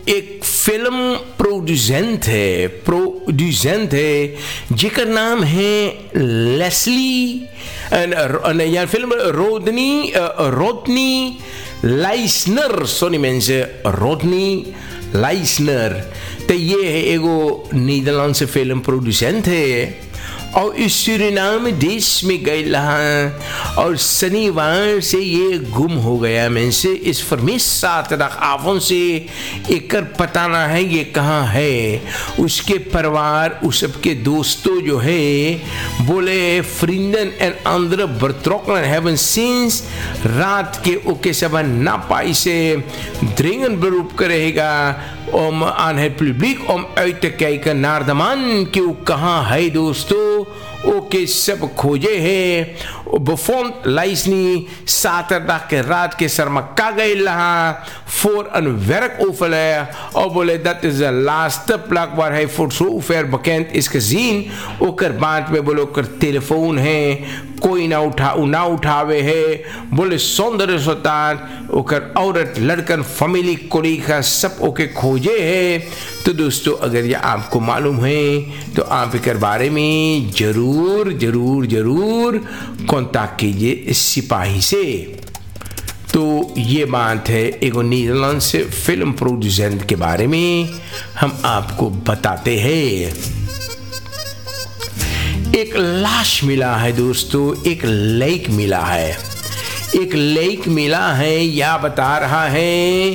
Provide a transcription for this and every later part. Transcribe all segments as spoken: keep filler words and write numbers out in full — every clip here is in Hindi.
एक फिल्म प्रोड्यूसेंट है प्रोड्यूसेंट है जिसका नाम है लेस्ली या फिल्म रोडनी रोडनी लाइसनर सोनी mensen रोडनी लाइसनर तो ये है एगो नीदरलैंड से फिल्म प्रोड्यूसेंट है और इस सूरीनाम देश में गए रहा और शनिवार से ये गुम हो गया मैं से इस फरमेश सात आफों से एक पता ना है ये कहाँ है। उसके परिवार उस सबके दोस्तों जो है बोले फ्रिंडन एंड अंदर बर्ट्रोकन हैवन सिंस रात के ओके सब ना पाई से dringend beroep करेगा om aan het publiek om uit te kijken naar de man की वो कहाँ है दोस्तों ओके सब खोजे है bevond Leisny zaterdag के रात के सरमक्का गए रहा voor een werkoverleg और बोले dat is de laatste plek waar hij voor zover bekend is gezien ओकर बाद में बोले ओकर टेलीफोन है कोई ना उठा ना उठावे है बोले सौंदर्य रिश्तेदार ओकर औरत लड़कन फैमिली कोलीग का सब ओके खोजे है। तो दोस्तों अगर ये आपको मालूम है तो आप इस बारे में जरूर जरूर जरूर कांटेक्ट कीजिए इस सिपाही से। तो ये बात है एक नीदरलैंड से फिल्म प्रोड्यूसेंट के बारे में हम आपको बताते हैं। एक लाश मिला है दोस्तों, एक लेक मिला है, एक लेक मिला है या बता रहा है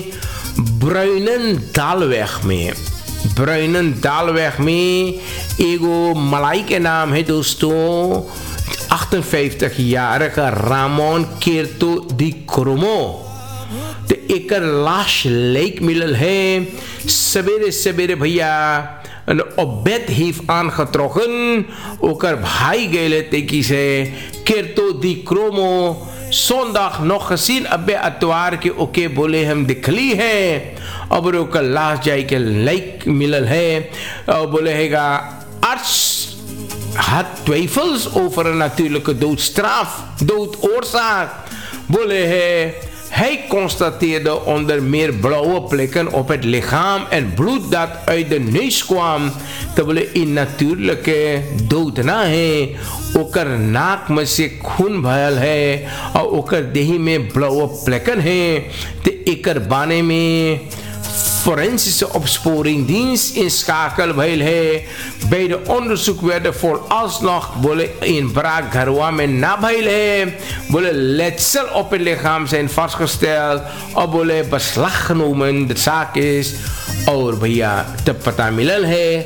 ब्रुइननडालवेग में ब्रुइननडालवेग में एगो मलाई के नाम है दोस्तों अठ्ठनवेंtig jarige रामोन केर्तो दी क्रोमो। तो एक लाश लेक मिलल है सवेरे सवेरे भैया op bed heeft aangetrokken oker भाई गए तेकी से केर्तो दी क्रोमो zondag nog gezien अबे अतवार के ओके बोले हम दिखली है अब ओकर लाश जाए के लेक मिलल है और बोले हैगा arts had twijfels over een natuurlijke doodstraf doodoorzaak बोले है Hij constateerde onder meer blauwe plekken op het lichaam en bloed dat uit de neus kwam. Terwijl in natuurlijke dood ना है ओकर नाक में से खून भरल है और ओकर देही में blauwe plekken है। तो एकर बारे में forensische opsporingsdienst inschakeld भइल है। bij de onderzoek werden vooralsnog बोले inbraak घरवा में ना भइल है बोले letsel op het lichaam zijn vastgesteld और बोले beslag genomen de zaak is और भैया तब पता मिलल है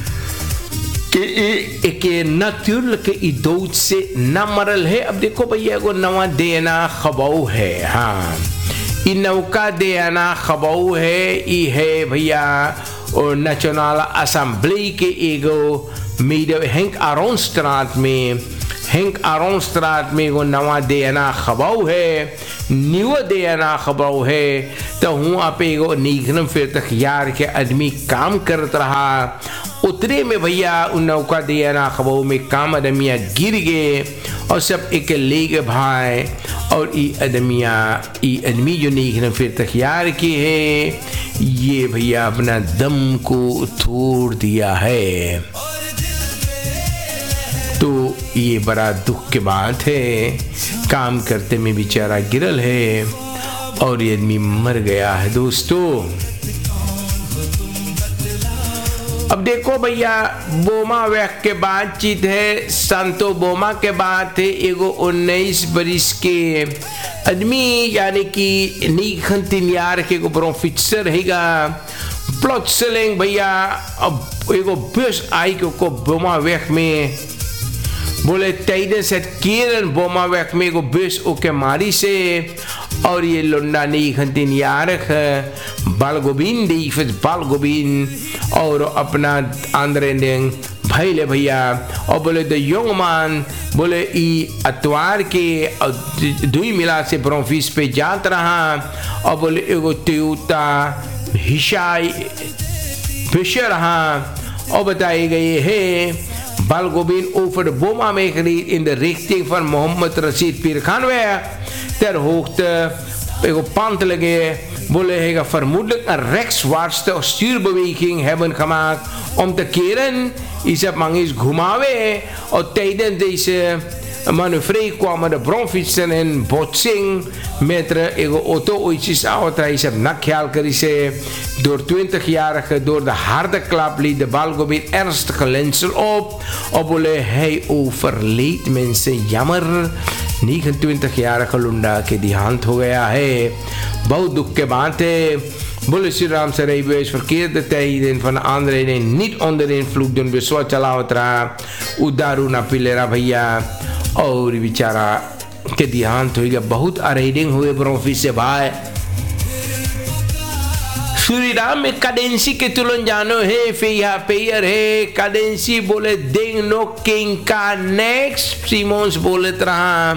कि एक natuurlijke dood से ना मरल है। अब देखो भैया को नवा देना खबाऊ है। हाँ इन नौका देना खबाऊ है ई है भैया और नेशनल असेंबली के एगो मीडिया हेंक आरोनस्ट्रात में हेंक आरोनस्ट्रात में एगो नवा देना खबाऊ है न्यू देना खबाऊ है। तो हूँ आप एगो निगम फिर तक यार के आदमी काम करत रहा उतरे में भैया उन नौका देना खबाऊ में काम आदमिया गिर गए और सब एक ले गए भाई और ये आदमिया ये आदमी जो निगम फिर तक यार की है ये भैया अपना दम को तोड़ दिया है। तो ये बड़ा दुख की बात है काम करते में बेचारा गिरल है और ये आदमी मर गया है दोस्तों। अब देखो भैया बोमा वैक के बातचीत है संतो बोमा के बात है एगो उन्नीस बरिस के आदमी यानी कि नीखंतिन यार के एगो प्रोफेसर हैगा प्लॉटसेलिंग भैया अब एगो बस आई को बोमा वैक में बोले tijdens het keren bommenweg में एगो बस ओके मारी से और ये लुंडा निखंतिन यारक बालगोबिन देफस बालगोबिन और अपना आंद्रे डेंग भाई ले भैया और बोले द यंग मैन बोले ई अतवार के दुई मिला से ब्रोफिस पे जात रहा और बोले एगो टोयोटा हिशाई फिशर रहा और बताए गए है Balgobin over de Boma meegeriet in de richting van Mohammed Rashid Pirkhanweg ter hoogte op Pantelige bolle hij vermoedelijk een rechtswaartse stuurbeweging hebben gemaakt om te keren. Isap mangis gumawe. O tijdens deze manoeuvre kwamen de bromfietsen in botsing met de auto oitjes auto. Isap nakjal kerise door twintigjarige door de harde klap liet de balgobier ernstige lensel op. Obole hij overleed mensen jammer. negenentwintigjarige Lunda के देहांत हो गया है. बहुत दुख के बात है. बोले श्री राम से रही base verkeerde tijden van anderen niet onder invloed doen beswa चलावत रहा उदारू ना पिलेरा भैया और बेचारा के देहांत हो गया. बहुत अरेडिंग हुए ब्रोफी से भाई. Suriname में cadensi के तुलन जानो है फेया पेयर है cadensi बोले देंग नो किंग का नेक्स्ट सीमोन्स बोले रहा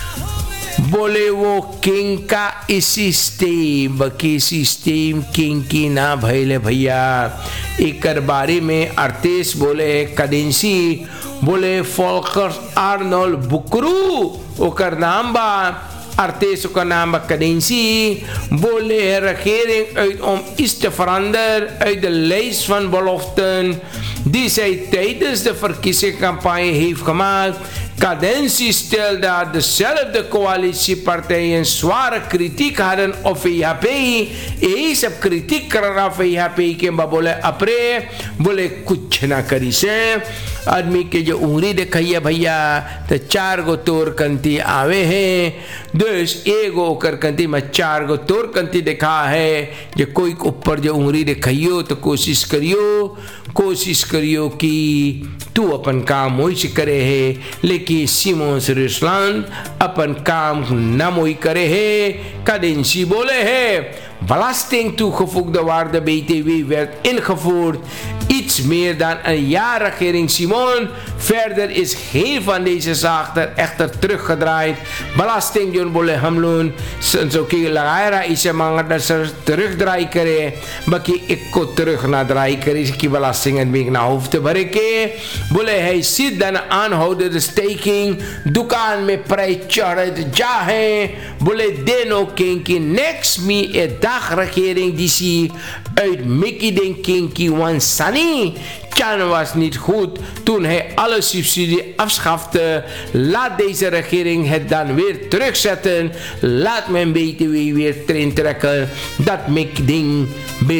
बोले वो किंग का इस सिस्टम बकी सिस्टम किंग की ना भैले भैया. एक बारे में अर्थेस बोले cadensi बोले फोल्कर आर्नोल्ड बुकरू ओकर नाम बा. Artes ook een naam cadensi. Bolle regering uit om iets te veranderen uit de lijst van beloften die zij tijdens de verkiezingscampagne heeft gemaakt. Cadensi stelde dat dezelfde coalitiepartijen zware kritiek hadden op V H P. Eens op kritiek kara V H P के बोले अपरे बोले कुछ ना करी से आदमी के जो उंगली दिखाइए भैया तो चार गो तोर कंती आवे हैं. देश एगो कर कंती में चार गो तोर कंती दिखा है. जो कोई ऊपर जो उंगली दिखाइयो तो कोशिश करियो कोशिश करियो कि तू अपन काम मोई करे है. लेकिन सिमोन रिस्लान अपन काम न मोई करे है. cadensi बोले है belasting toegevoegde waarde B T W werd ingevoerd. Iets meer dan een jaar regering Simon. Verder is geen van deze zaken echter teruggedraaid. Belasting जो बोले हम लोग जो कि लगाया रहा इसे मांगना सर terugdraai करे बाकी एक को terug ना draai करे इसकी belasting en बिग ना hoeft te भरे के. बोले hij ziet dan aanhouden de staking दुकान में prijs चढ़त जा है. बोले देनो kinky next me e dag regering die zie uit Mickey den Kinky wan Sani. Chan was niet goed toen hij alle subsidie afschafte. Laat deze regering het dan weer terugzetten. Laat men B T W weer erin trekken. Dat Mickey ding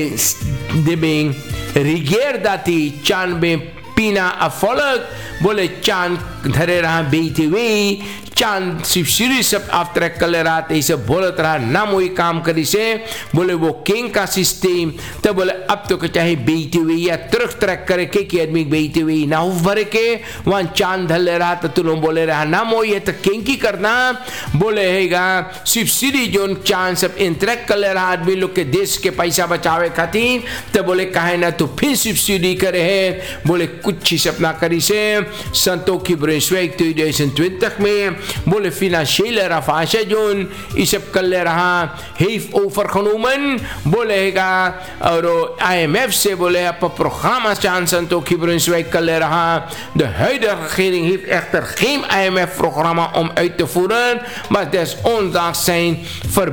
bing regeer dat die Chan ben Pina afvolk. बोले चांद धरे रहा B T W चांद सब्सिडी सब आफ्टर कल रात ऐसे बोलत रहा ना मोई काम करी से. बोले वो किंग का सिस्टम तो बोले अब तो चाहे B T W या तुरक तरक करे के कि आदमी B T W ना हो भरे के वहाँ चांद धले रहा तो तुम बोले रहा ना मोई है तो किंग की करना. बोले हैगा सब्सिडी जोन चांद सब इंतरक कर रहा आदमी लोग के देश के पैसा बचावे खातिर तो बोले कहे ना तो फिर सब्सिडी करे है. बोले कुछ ही सपना करी से. Santoki Brunswijk tweeduizend twintig mee. Bolle financiële ravage doen. Is heb kaleraha heeft overgenomen. Bolle ga I M F se bolle heb programma's aan Santoki Brunswijk kaleraha. De huidige regering heeft echter geen I M F programma om uit te voeren. Maar desondanks zijn